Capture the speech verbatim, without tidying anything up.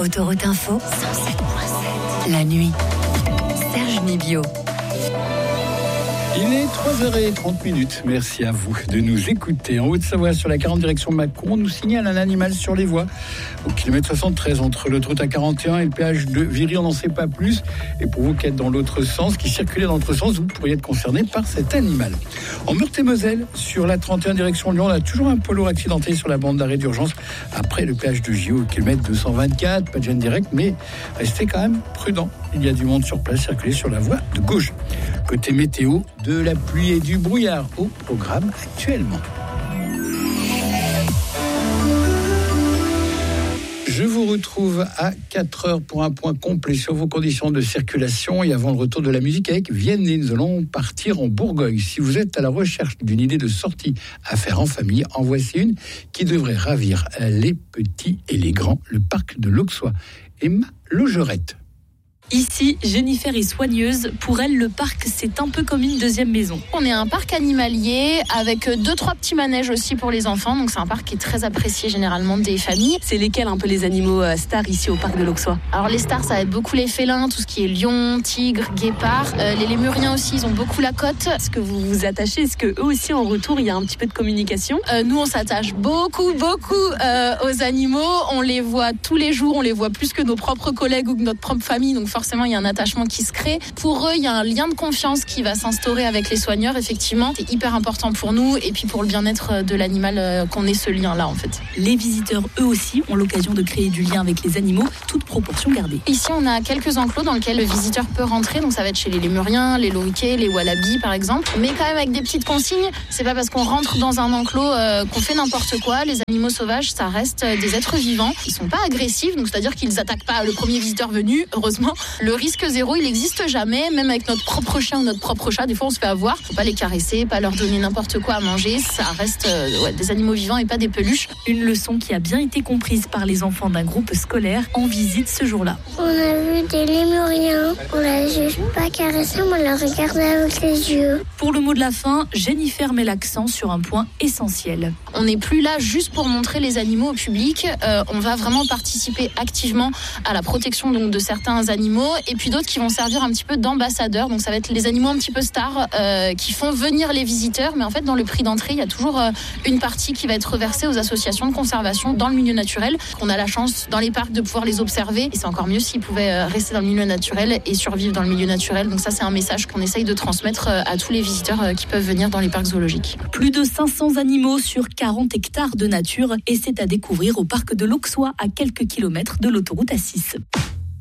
Autoroute Info, cent sept virgule sept. La nuit. Serge Nibio. Il est trois heures trente minutes. Merci à vous de nous écouter. En Haute-Savoie, sur la quarante direction Mâcon, on nous signale un animal sur les voies. Au kilomètre soixante-treize, entre l'autoroute A quarante et un et le péage de Viry, on n'en sait pas plus. Et pour vous qui êtes dans l'autre sens, qui circulez dans l'autre sens, vous pourriez être concerné par cet animal. En Meurthe-et-Moselle, sur la trente et un direction Lyon, on a toujours un poids lourd accidenté sur la bande d'arrêt d'urgence après le péage de Gio, au kilomètre deux cent vingt-quatre. Pas de gêne direct, mais restez quand même prudents. Il y a du monde sur place, circulez sur la voie de gauche. Côté météo, de la pluie et du brouillard au programme actuellement. Je vous retrouve à quatre heures pour un point complet sur vos conditions de circulation et avant le retour de la musique avec Vianney. Nous allons partir en Bourgogne. Si vous êtes à la recherche d'une idée de sortie à faire en famille, en voici une qui devrait ravir les petits et les grands, le parc de l'Auxois. Emma Logerette. Ici, Jennifer est soigneuse. Pour elle, le parc, c'est un peu comme une deuxième maison. On est un parc animalier avec deux, trois petits manèges aussi pour les enfants. Donc c'est un parc qui est très apprécié généralement des familles. C'est lesquels un peu les animaux stars ici au parc de l'Auxois? Alors les stars, ça va être beaucoup les félins, tout ce qui est lion, tigre, guépard. Euh, les lémuriens aussi, ils ont beaucoup la cote. Est-ce que vous vous attachez? Est-ce qu'eux aussi, en retour, il y a un petit peu de communication? euh, Nous, on s'attache beaucoup, beaucoup euh, aux animaux. On les voit tous les jours, on les voit plus que nos propres collègues ou que notre propre famille. Donc forcément, il y a un attachement qui se crée. Pour eux, il y a un lien de confiance qui va s'instaurer avec les soigneurs. Effectivement, c'est hyper important pour nous et puis pour le bien-être de l'animal qu'on ait ce lien-là, en fait. Les visiteurs, eux aussi, ont l'occasion de créer du lien avec les animaux, toute proportion gardée. Ici, on a quelques enclos dans lesquels le visiteur peut rentrer. Donc, ça va être chez les lémuriens, les loriquets, les wallabies, par exemple. Mais quand même avec des petites consignes. C'est pas parce qu'on rentre dans un enclos euh, qu'on fait n'importe quoi. Les animaux sauvages, ça reste des êtres vivants. Ils sont pas agressifs, donc c'est-à-dire qu'ils attaquent pas le premier visiteur venu, heureusement. Le risque zéro, il n'existe jamais, même avec notre propre chien ou notre propre chat. Des fois, on se fait avoir. Faut pas les caresser, pas leur donner n'importe quoi à manger. Ça reste euh, ouais, des animaux vivants et pas des peluches. Une leçon qui a bien été comprise par les enfants d'un groupe scolaire en visite ce jour-là. On a vu des lémuriens. On l'a juste pas caressé, mais on l'a regardé avec les yeux. Pour le mot de la fin, Jennifer met l'accent sur un point essentiel. On n'est plus là juste pour montrer les animaux au public. Euh, on va vraiment participer activement à la protection donc, de certains animaux et puis d'autres qui vont servir un petit peu d'ambassadeurs. Donc ça va être les animaux un petit peu stars euh, qui font venir les visiteurs. Mais en fait, dans le prix d'entrée, il y a toujours euh, une partie qui va être reversée aux associations de conservation dans le milieu naturel. On a la chance dans les parcs de pouvoir les observer. Et c'est encore mieux s'ils pouvaient euh, rester dans le milieu naturel et survivre dans le milieu naturel. Donc ça, c'est un message qu'on essaye de transmettre euh, à tous les visiteurs euh, qui peuvent venir dans les parcs zoologiques. Plus de cinq cents animaux sur quarante hectares de nature. Et c'est à découvrir au parc de l'Auxois à quelques kilomètres de l'autoroute A six.